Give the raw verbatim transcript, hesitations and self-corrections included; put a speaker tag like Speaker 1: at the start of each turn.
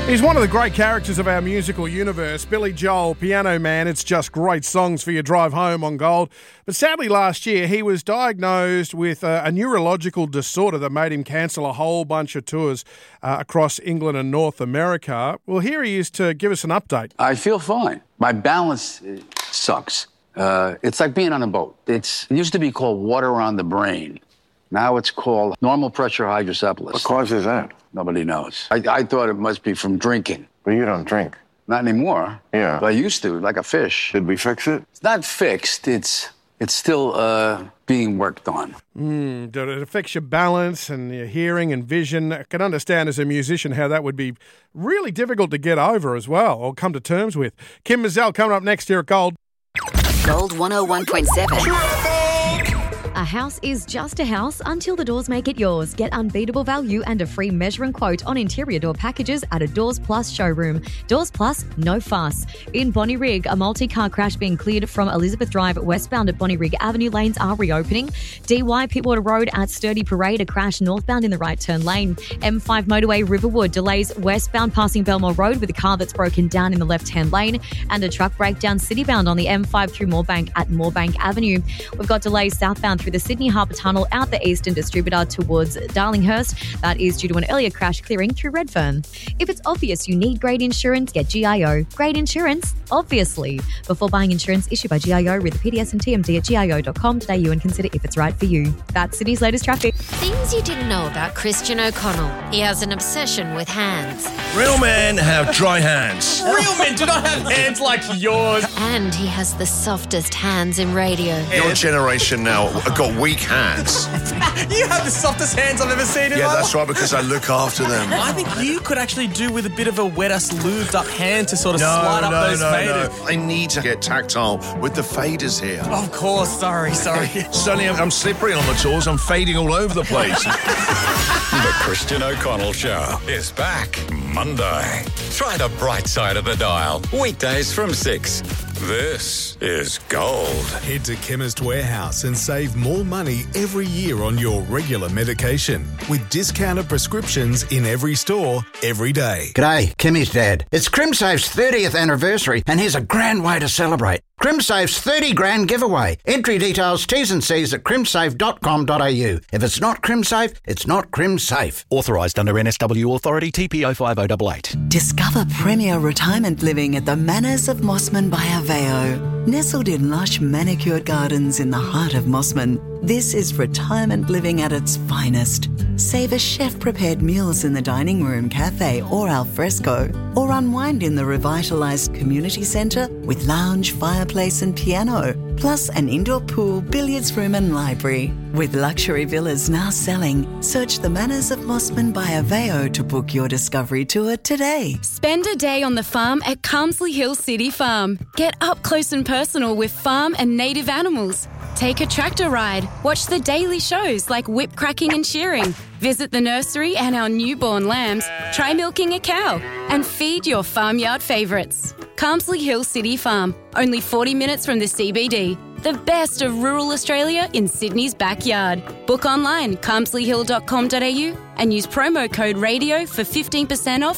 Speaker 1: He's one of the great characters of our musical universe, Billy Joel, Piano Man. It's just great songs for your drive home on Gold. But sadly last year, he was diagnosed with a, a neurological disorder that made him cancel a whole bunch of tours uh, across England and North America. Well, here he is to give us an update.
Speaker 2: I feel fine. My balance sucks. Uh, it's like being on a boat. It's, it used to be called water on the brain. Now it's called normal pressure hydrocephalus.
Speaker 3: What causes that?
Speaker 2: Nobody knows. I, I thought it must be from drinking.
Speaker 3: But you don't drink.
Speaker 2: Not anymore.
Speaker 3: Yeah.
Speaker 2: But I used to, like a fish.
Speaker 3: Did we fix it?
Speaker 2: It's not fixed. It's it's still uh, being worked on.
Speaker 1: Mm, it affects your balance and your hearing and vision. I can understand as a musician how that would be really difficult to get over as well, or come to terms with. Kim Mazzell coming up next here at Gold.
Speaker 4: Gold one oh one point seven.
Speaker 5: A house is just a house until the doors make it yours. Get unbeatable value and a free measure and quote on interior door packages at a Doors Plus showroom. Doors Plus, no fuss. In Bonnyrigg, a multi-car crash being cleared from Elizabeth Drive westbound at Bonnyrigg Avenue lanes are reopening. D Y Pittwater Road at Sturdy Parade, a crash northbound in the right turn lane. M five motorway Riverwood delays westbound passing Belmore Road with a car that's broken down in the left-hand lane, and a truck breakdown citybound on the M five through Moorebank at Moorebank Avenue. We've got delays southbound through the Sydney Harbour Tunnel out the eastern distributor towards Darlinghurst. That is due to an earlier crash clearing through Redfern. If it's obvious you need great insurance, get G I O. Great insurance, obviously. Before buying insurance, issued by G I O, read the P D S and T M D at G I O dot com today and consider if it's right for you. That's Sydney's latest traffic.
Speaker 6: Things you didn't know about Christian O'Connell. He has an obsession with hands.
Speaker 7: Real men have dry hands.
Speaker 8: Real men do not have hands like yours.
Speaker 6: And he has the softest hands in radio.
Speaker 7: Your generation now have got weak hands.
Speaker 8: You have the softest hands I've ever seen in
Speaker 7: Yeah,
Speaker 8: my
Speaker 7: that's
Speaker 8: life.
Speaker 7: right, because I look after them.
Speaker 8: I think you could actually do with a bit of a wetter, lubed up hand to sort of
Speaker 7: No,
Speaker 8: slide up
Speaker 7: no,
Speaker 8: those
Speaker 7: no,
Speaker 8: faders.
Speaker 7: no. I need to get tactile with the faders here.
Speaker 8: Of course, sorry, sorry.
Speaker 7: Suddenly I'm, I'm slippery on the tours. I'm fading all over the place.
Speaker 9: The Christian O'Connell Show is back Monday. Try the bright side of the dial. Weekdays from six. This is Gold.
Speaker 10: Head to Chemist Warehouse and save more money every year on your regular medication with discounted prescriptions in every store, every day.
Speaker 11: G'day, Kimmy's dad. It's CrimSafe's thirtieth anniversary and here's a grand way to celebrate. CrimSafe's thirty grand giveaway. Entry details, T's and C's at crimsafe dot com dot a u. If it's not CrimSafe, it's not CrimSafe.
Speaker 12: Authorised under N S W Authority T P O five oh eight eight.
Speaker 13: Discover premier retirement living at the Manors of Mossman by Aveo. Nestled in lush manicured gardens in the heart of Mossman, this is retirement living at its finest. Savour chef-prepared meals in the dining room, cafe or al fresco, or unwind in the revitalised community centre with lounge, fireplace and piano, plus an indoor pool, billiards room and library. With luxury villas now selling, search the Manors of Mossman by Aveo to book your discovery tour today.
Speaker 14: Spend a day on the farm at Carmsley Hill City Farm. Get up close and personal with farm and native animals. Take a tractor ride. Watch the daily shows like whip cracking and shearing. Visit the nursery and our newborn lambs. Try milking a cow and feed your farmyard favourites. Carmsley Hill City Farm, only forty minutes from the C B D. The best of rural Australia in Sydney's backyard. Book online, carmsley hill dot com dot a u and use promo code RADIO for fifteen percent off